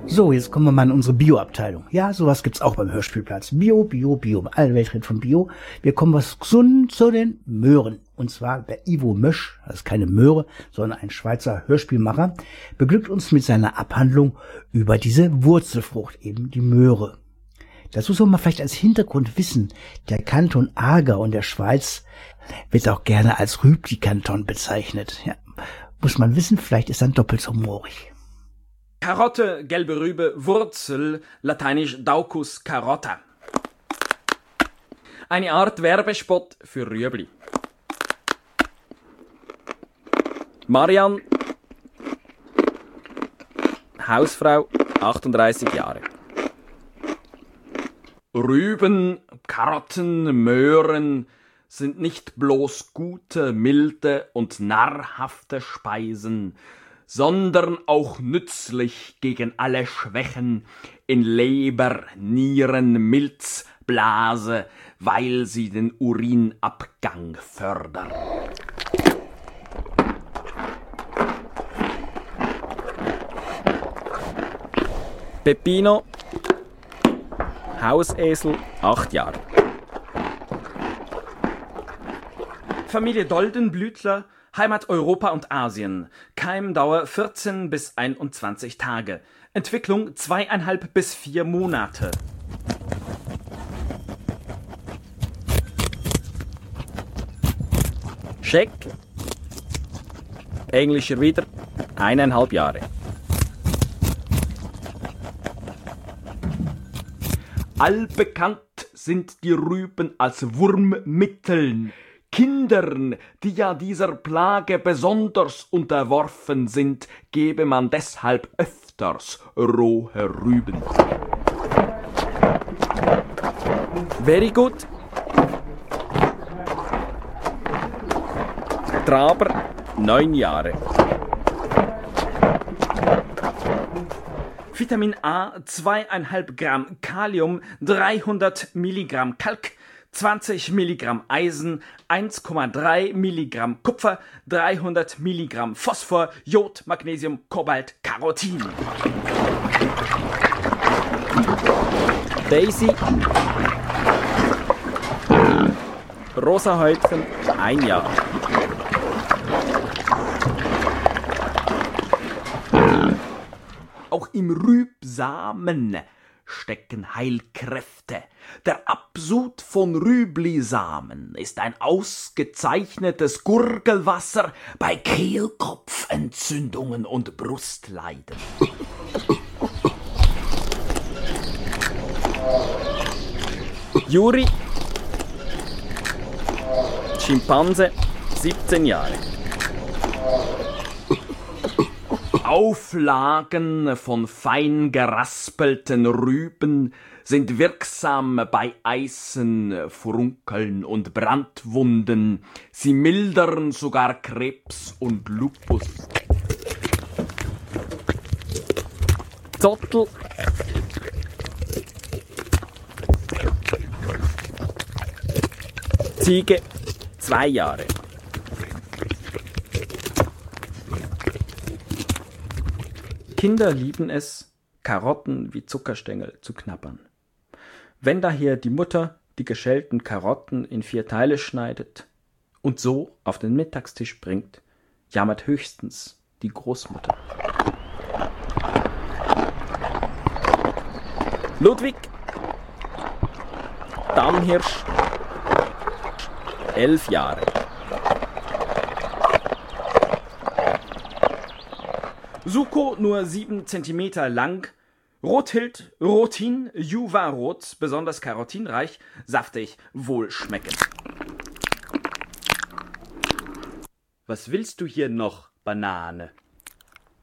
So, jetzt kommen wir mal in unsere Bio-Abteilung. Ja, sowas gibt's auch beim Hörspielplatz. Bio, Bio, Bio. Alle Welt redet von Bio. Wir kommen was gesund zu den Möhren. Und zwar der Ivo Mösch, das ist keine Möhre, sondern ein Schweizer Hörspielmacher, beglückt uns mit seiner Abhandlung über diese Wurzelfrucht, eben die Möhre. Dazu soll man vielleicht als Hintergrund wissen, der Kanton Aargau in der Schweiz wird auch gerne als Rübli-Kanton bezeichnet. Ja, muss man wissen, vielleicht ist dann doppelt so humorig. Karotte, gelbe Rübe, Wurzel, lateinisch Daucus carota. Eine Art Werbespot für Rüebli. Marianne, Hausfrau, 38 Jahre. Rüben, Karotten, Möhren sind nicht bloß gute, milde und nahrhafte Speisen, sondern auch nützlich gegen alle Schwächen in Leber, Nieren, Milz, Blase, weil sie den Urinabgang fördern. Peppino, Hausesel, 8 Jahre. Familie Doldenblütler, Heimat Europa und Asien. Keimdauer 14 bis 21 Tage. Entwicklung 2,5 bis 4 Monate. Scheck, englischer wieder, 1,5 Jahre. Allbekannt sind die Rüben als Wurmmitteln. Kindern, die ja dieser Plage besonders unterworfen sind, gebe man deshalb öfters rohe Rüben. Very good. Traber, 9 Jahre. Vitamin A, 2,5 Gramm Kalium, 300 Milligramm Kalk, 20 Milligramm Eisen, 1,3 Milligramm Kupfer, 300 Milligramm Phosphor, Jod, Magnesium, Kobalt, Carotin. Daisy, rosa Häutchen, 1 Jahr. Auch im Rübsamen stecken Heilkräfte. Der Absud von Rüblisamen ist ein ausgezeichnetes Gurgelwasser bei Kehlkopfentzündungen und Brustleiden. Juri, Schimpanse, 17 Jahre. Auflagen von fein geraspelten Rüben sind wirksam bei Eisen, Furunkeln und Brandwunden. Sie mildern sogar Krebs und Lupus. Zottel, Ziege, 2 Jahre. Kinder lieben es, Karotten wie Zuckerstängel zu knabbern. Wenn daher die Mutter die geschälten Karotten in 4 Teile schneidet und so auf den Mittagstisch bringt, jammert höchstens die Großmutter. Ludwig, Damhirsch, 11 Jahre. Suko nur 7 cm lang, Rothild, Rotin, Juvarot, besonders karotinreich, saftig, wohlschmeckend. Was willst du hier noch, Banane?